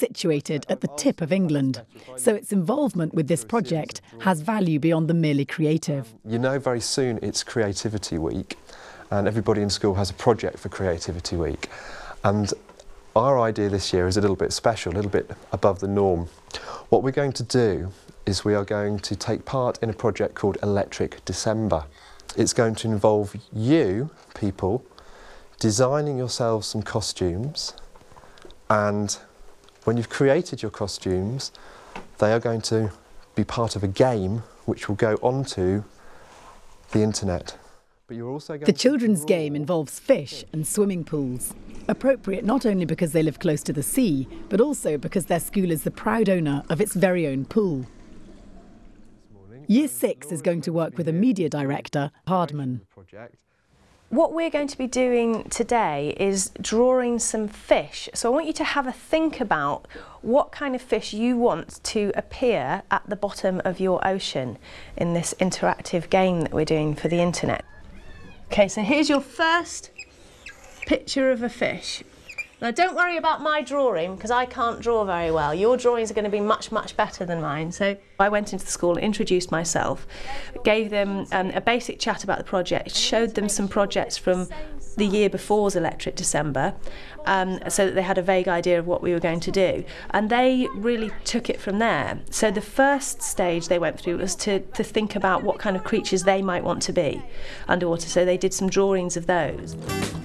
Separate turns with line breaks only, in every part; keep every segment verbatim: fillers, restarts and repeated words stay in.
situated at the tip of England, so its involvement with this project has value beyond the merely creative.
You know, very soon it's Creativity Week, and everybody in school has a project for Creativity Week. And our idea this year is a little bit special, a little bit above the norm. What we're going to do is we are going to take part in a project called Electric December. It's going to involve you, people, designing yourselves some costumes, and when you've created your costumes, they are going to be part of a game which will go onto the internet. But you're also going
the children's game involves fish and swimming pools, appropriate not only because they live close to the sea, but also because their school is the proud owner of its very own pool. Year six is going to work with a media director, Hardman.
What we're going to be doing today is drawing some fish. So I want you to have a think about what kind of fish you want to appear at the bottom of your ocean in this interactive game that we're doing for the internet. Okay, so here's your first picture of a fish. Now don't worry about my drawing, because I can't draw very well. Your drawings are going to be much, much better than mine. So I went into the school, introduced myself, gave them um, a basic chat about the project, showed them some projects from the year before's Electric December, um, so that they had a vague idea of what we were going to do. And they really took it from there. So the first stage they went through was to, to think about what kind of creatures they might want to be underwater. So they did some drawings of those.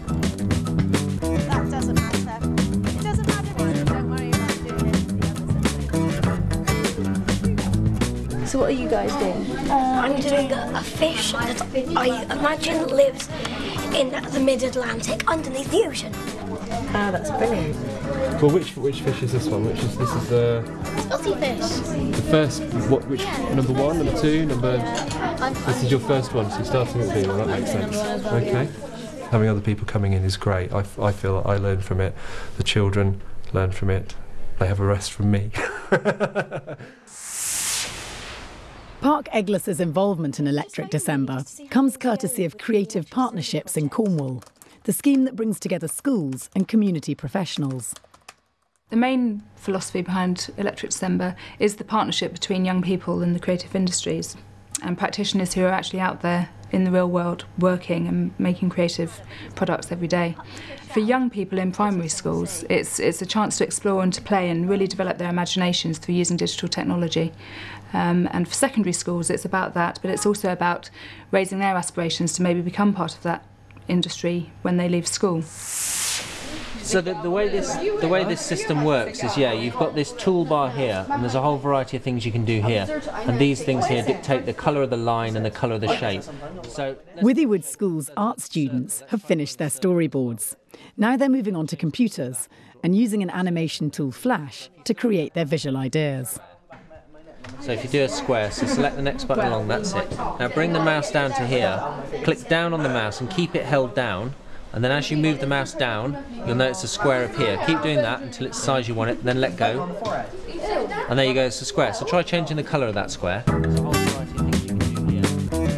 That doesn't matter. It doesn't matter, don't worry about doing it.
So what are you guys doing?
Uh, I'm doing a, a fish that I imagine lives in the mid-Atlantic underneath the ocean.
Ah, that's brilliant.
Well, which which fish is this one? Which is this is the
Spotty fish.
the first? What? Which number one? Number two? Number? This is your first one. So you're starting at B. Well, that makes sense. Okay.
Having other people coming in is great. I, I feel that I learn from it. The children learn from it. They have a rest from me.
Park Eglis's involvement in Electric December comes courtesy of Creative Partnerships in Cornwall, the scheme that brings together schools and community professionals.
The main philosophy behind Electric December is the partnership between young people and the creative industries and practitioners who are actually out there in the real world working and making creative products every day. For young people in primary schools, it's, it's a chance to explore and to play and really develop their imaginations through using digital technology. Um, and for secondary schools, it's about that, but it's also about raising their aspirations to maybe become part of that industry when they leave school.
So the, the way this the way this system works is, yeah, you've got this toolbar here, and there's a whole variety of things you can do here, and these things here dictate the colour of the line and the colour of the shape. So
Withywood School's art students have finished their storyboards. Now they're moving on to computers and using an animation tool, Flash, to create their visual ideas.
So if you do a square, so select the next button along, that's it. Now bring the mouse down to here, click down on the mouse and keep it held down, and then as you move the mouse down, you'll notice a square appear. Keep doing that until it's the size you want it, then let go. And there you go, it's a square. So try changing the colour of that square. There's a whole variety of things you can do here.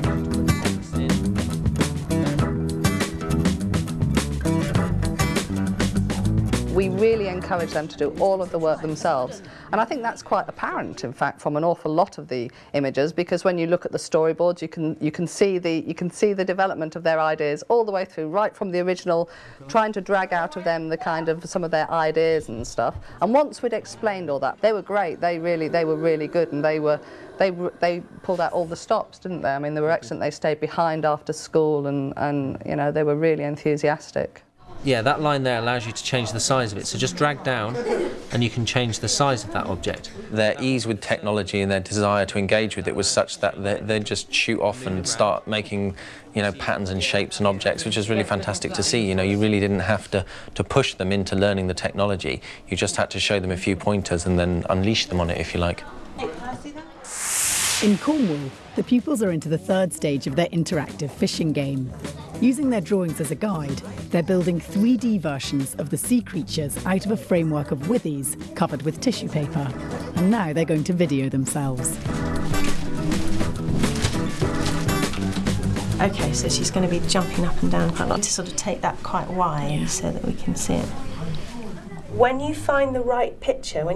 We really encourage them to do all of the work themselves. And I think that's quite apparent, in fact, from an awful lot of the images, because when you look at the storyboards, you can, you can, see, the, you can see the development of their ideas all the way through, right from the original, trying to drag out of them the kind of some of their ideas and stuff. And once we'd explained all that, they were great. They really, they were really good, and they were, they, they pulled out all the stops, didn't they? I mean, they were excellent. They stayed behind after school, and, and you know, they were really enthusiastic.
Yeah, that line there allows you to change the size of it. So just drag down and you can change the size of that object.
Their ease with technology and their desire to engage with it was such that they, they'd just shoot off and start making, you know, patterns and shapes and objects, which is really fantastic to see. You know, you really didn't have to, to push them into learning the technology. You just had to show them a few pointers and then unleash them on it, if you like.
In Cornwall, the pupils are into the third stage of their interactive fishing game. Using their drawings as a guide, they're building three D versions of the sea creatures out of a framework of withies covered with tissue paper. And now they're going to video themselves.
Okay, so she's going to be jumping up and down quite a lot to sort of take that quite wide so that we can see it. When you find the right picture, when